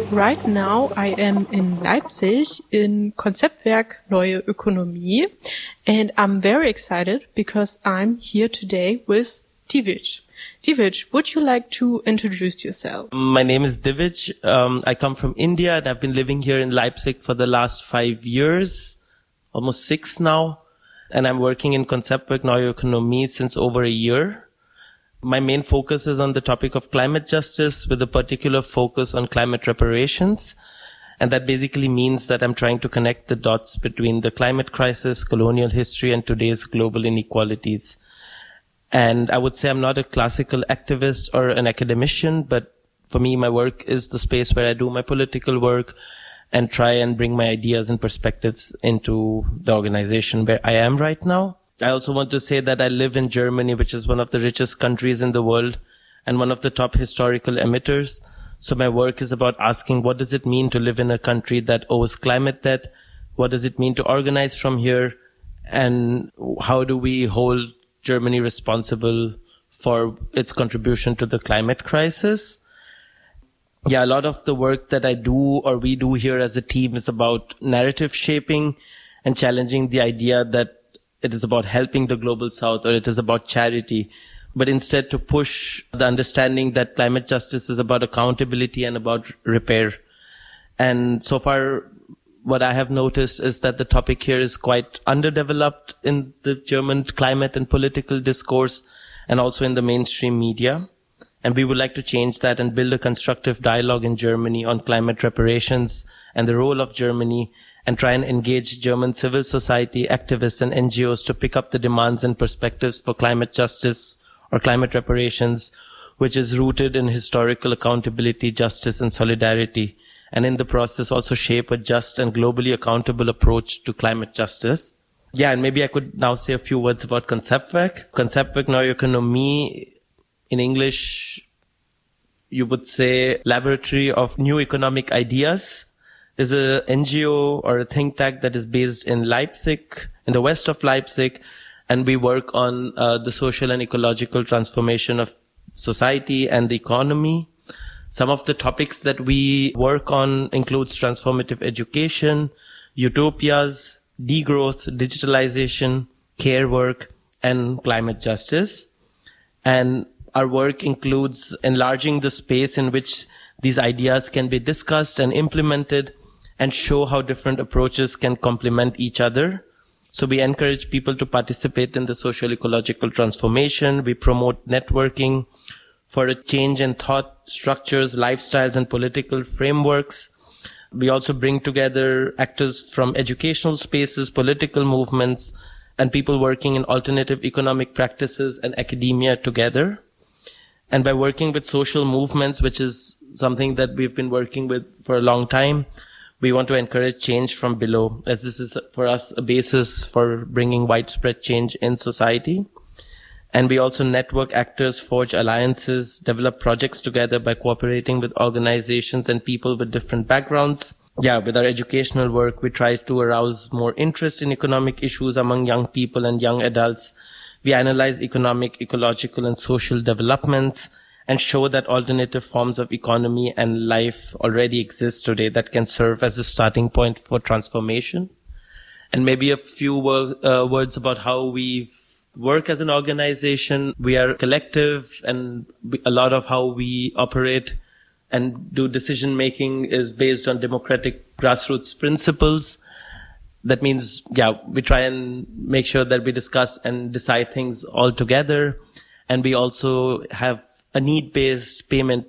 Right now I am in Leipzig in Konzeptwerk Neue Ökonomie, and I'm very excited because I'm here today with Divij. Divij, would you like to introduce yourself? My name is Divij. I come from India and I've been living here in Leipzig for the last 5 years, almost 6 now. And I'm working in Konzeptwerk Neue Ökonomie since over a year. My main focus is on the topic of climate justice with a particular focus on climate reparations. And that basically means that I'm trying to connect the dots between the climate crisis, colonial history, and today's global inequalities. And I would say I'm not a classical activist or an academician, but for me, my work is the space where I do my political work and try and bring my ideas and perspectives into the organization where I am right now. I also want to say that I live in Germany, which is one of the richest countries in the world and one of the top historical emitters. So my work is about asking, what does it mean to live in a country that owes climate debt? What does it mean to organize from here? And how do we hold Germany responsible for its contribution to the climate crisis? Yeah, a lot of the work that I do or we do here as a team is about narrative shaping and challenging the idea that it is about helping the global south or it is about charity, but instead to push the understanding that climate justice is about accountability and about repair. And so far, what I have noticed is that the topic here is quite underdeveloped in the German climate and political discourse and also in the mainstream media. And we would like to change that and build a constructive dialogue in Germany on climate reparations and the role of Germany, and try and engage German civil society activists and NGOs to pick up the demands and perspectives for climate justice or climate reparations, which is rooted in historical accountability, justice, and solidarity, and in the process also shape a just and globally accountable approach to climate justice. Yeah, and maybe I could now say a few words about Konzeptwerk. Konzeptwerk Neue Ökonomie, in English, you would say Laboratory of New Economic Ideas, is a NGO or a think tank that is based in Leipzig, in the west of Leipzig, and we work on the social and ecological transformation of society and the economy. Some of the topics that we work on includes transformative education, utopias, degrowth, digitalization, care work, and climate justice. And our work includes enlarging the space in which these ideas can be discussed and implemented, and show how different approaches can complement each other. So we encourage people to participate in the social ecological transformation. We promote networking for a change in thought structures, lifestyles, and political frameworks. We also bring together actors from educational spaces, political movements, and people working in alternative economic practices and academia together. And by working with social movements, which is something that we've been working with for a long time, we want to encourage change from below, as this is for us a basis for bringing widespread change in society. And we also network actors, forge alliances, develop projects together by cooperating with organizations and people with different backgrounds. Yeah, with our educational work, we try to arouse more interest in economic issues among young people and young adults. We analyze economic, ecological, and social developments and show that alternative forms of economy and life already exist today that can serve as a starting point for transformation. And maybe a few words about how we work as an organization. We are a collective, and a lot of how we operate and do decision making is based on democratic grassroots principles. That means, we try and make sure that we discuss and decide things all together. And we also have a need-based payment